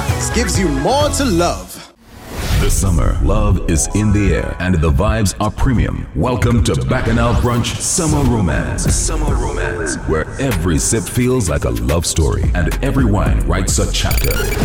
Spice gives you more to love. This summer, love is in the air and the vibes are premium. Welcome to Bacchanal Brunch Summer Romance. Summer Romance, where every sip feels like a love story and every wine writes a chapter.